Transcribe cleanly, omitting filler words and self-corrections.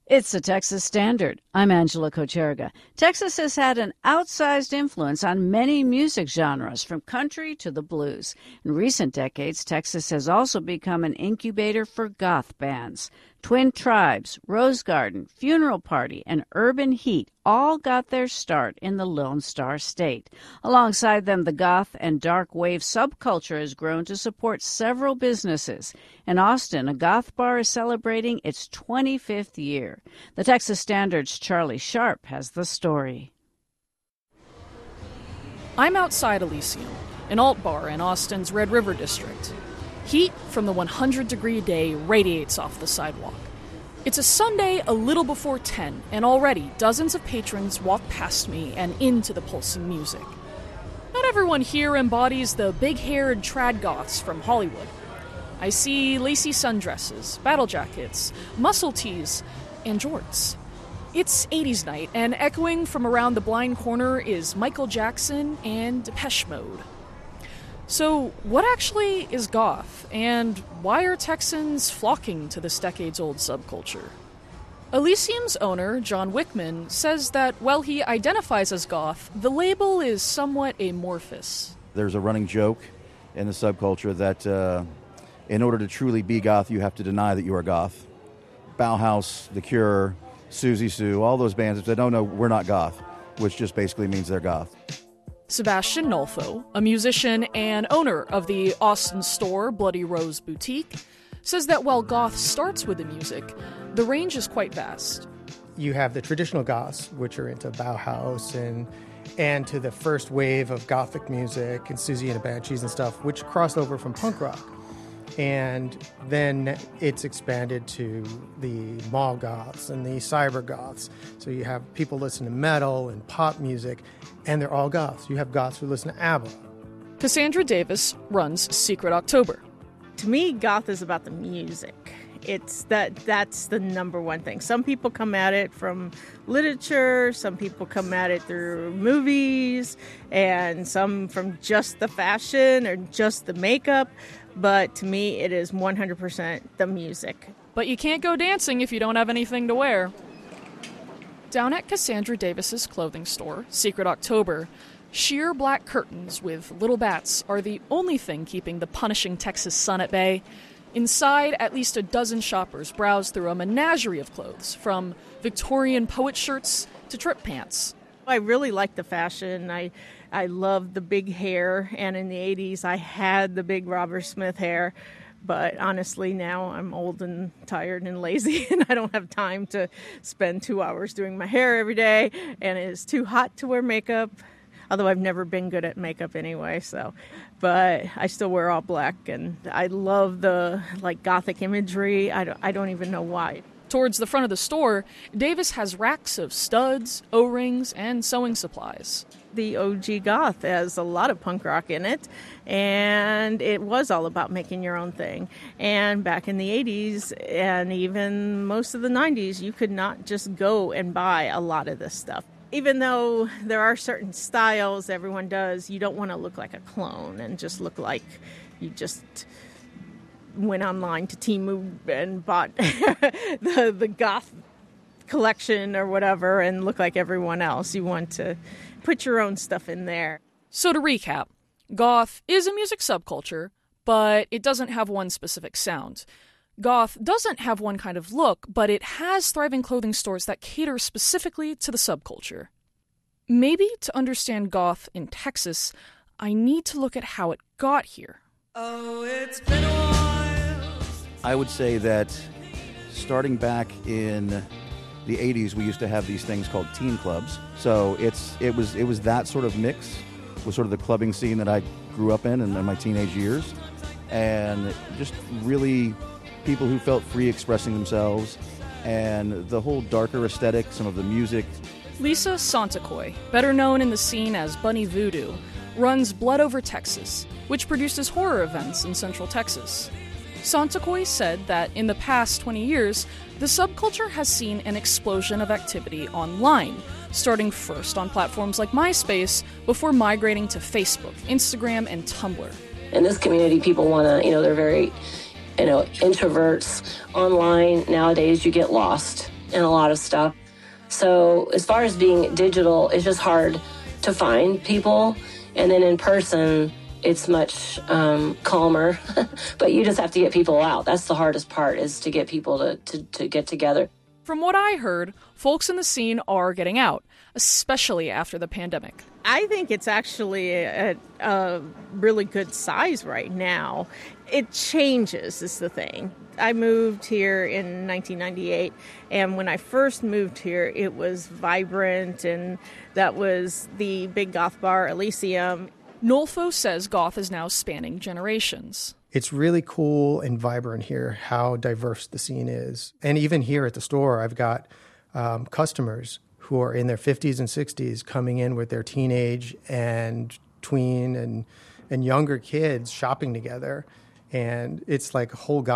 It's the Texas Standard. I'm Angela Kocherga. Texas has had an outsized influence on many music genres, from country to the blues. In recent decades, Texas has also become an incubator for goth bands. Twin Tribes, Rose Garden, Funeral Party, and Urban Heat all got their start in the Lone Star State. Alongside them, the goth and dark wave subculture has grown to support several businesses. In Austin, a goth bar is celebrating its 25th year. The Texas Standard's Charlie Sharp has the story. I'm outside Elysium, an alt bar in Austin's Red River district. Heat from the 100-degree day radiates off the sidewalk. It's a Sunday a little before 10, and already dozens of patrons walk past me and into the pulsing music. Not everyone here embodies the big-haired trad goths from Hollywood. I see lacy sundresses, battle jackets, muscle tees, and jorts. It's 80s night, and echoing from around the blind corner is Michael Jackson and Depeche Mode. So, what actually is goth, and why are Texans flocking to this decades-old subculture? Elysium's owner, John Wickman, says that while he identifies as goth, the label is somewhat amorphous. There's a running joke in the subculture that in order to truly be goth, you have to deny that you are goth. Bauhaus, The Cure, Susie Sue, all those bands, if they don't know, we're not goth, which just basically means they're goth. Sebastian Nolfo, a musician and owner of the Austin store Bloody Rose Boutique, says that while goth starts with the music, the range is quite vast. You have the traditional goths, which are into Bauhaus and to the first wave of gothic music and Susie and the Banshees and stuff, which crossed over from punk rock. And then it's expanded to the mall goths and the cyber goths. So you have people listening to metal and pop music, and they're all goths. You have goths who listen to ABBA. Cassandra Davis runs Secret October. To me, goth is about the music. That's the number one thing. Some people come at it from literature, some people come at it through movies, and some from just the fashion or just the makeup. But to me, it is 100% the music. But you can't go dancing if you don't have anything to wear. Down at Cassandra Davis's clothing store, Secret October, sheer black curtains with little bats are the only thing keeping the punishing Texas sun at bay. Inside, at least a dozen shoppers browse through a menagerie of clothes, from Victorian poet shirts to trip pants. I really like the fashion. I love the big hair, and in the 80s I had the big Robert Smith hair, but honestly now I'm old and tired and lazy and I don't have time to spend 2 hours doing my hair every day, and it is too hot to wear makeup, although I've never been good at makeup anyway, but I still wear all black, and I love the gothic imagery. I don't even know why. Towards the front of the store, Davis has racks of studs, O-rings, and sewing supplies. The OG goth has a lot of punk rock in it, and it was all about making your own thing. And back in the 80s and even most of the 90s, you could not just go and buy a lot of this stuff. Even though there are certain styles everyone does, you don't want to look like a clone and just look like you just went online to Temu and bought the goth collection or whatever and look like everyone else. You want to put your own stuff in there. So to recap, goth is a music subculture, but it doesn't have one specific sound. Goth doesn't have one kind of look, but it has thriving clothing stores that cater specifically to the subculture. Maybe to understand goth in Texas, I need to look at how it got here. Oh, it's been a while. I would say that starting back in the 80s, we used to have these things called teen clubs. So it was that sort of mix with sort of the clubbing scene that I grew up in my teenage years, and just really people who felt free expressing themselves, and the whole darker aesthetic, some of the music. Lisa Santacoy, better known in the scene as Bunny Voodoo, runs Blood Over Texas, which produces horror events in Central Texas. Santacoy said that in the past 20 years, the subculture has seen an explosion of activity online, starting first on platforms like MySpace before migrating to Facebook, Instagram, and Tumblr. In this community, people want to, they're very, introverts. Online, nowadays, you get lost. and a lot of stuff. So as far as being digital, it's just hard to find people. And then in person, it's much calmer. But you just have to get people out. That's the hardest part, is to get people to get together. From what I heard, folks in the scene are getting out, especially after the pandemic. I think it's actually a really good size right now. It changes is the thing. I moved here in 1998, and when I first moved here, it was vibrant, and that was the big goth bar, Elysium. Nolfo says goth is now spanning generations. It's really cool and vibrant here, how diverse the scene is. And even here at the store, I've got customers who are in their 50s and 60s coming in with their teenage and tween and younger kids shopping together. And it's like a whole